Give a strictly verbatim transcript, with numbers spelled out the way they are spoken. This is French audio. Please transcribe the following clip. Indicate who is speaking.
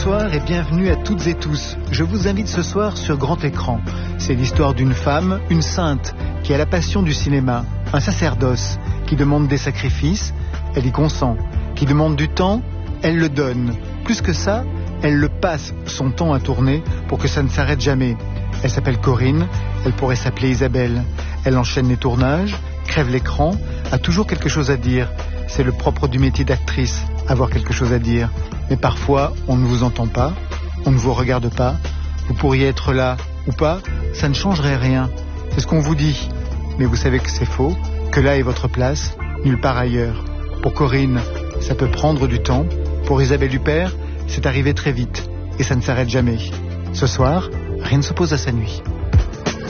Speaker 1: Bonsoir et bienvenue à toutes et tous. Je vous invite ce soir sur grand écran. C'est l'histoire d'une femme, une sainte, qui a la passion du cinéma, un sacerdoce, qui demande des sacrifices, elle y consent, qui demande du temps, elle le donne. Plus que ça, elle le passe son temps à tourner pour que ça ne s'arrête jamais. Elle s'appelle Corinne, elle pourrait s'appeler Isabelle. Elle enchaîne les tournages, crève l'écran, a toujours quelque chose à dire. C'est le propre du métier d'actrice, avoir quelque chose à dire. Mais parfois, on ne vous entend pas, on ne vous regarde pas. Vous pourriez être là ou pas, ça ne changerait rien. C'est ce qu'on vous dit. Mais vous savez que c'est faux, que là est votre place, nulle part ailleurs. Pour Corinne, ça peut prendre du temps. Pour Isabelle Huppert, c'est arrivé très vite. Et ça ne s'arrête jamais. Ce soir, rien ne s'oppose à sa nuit.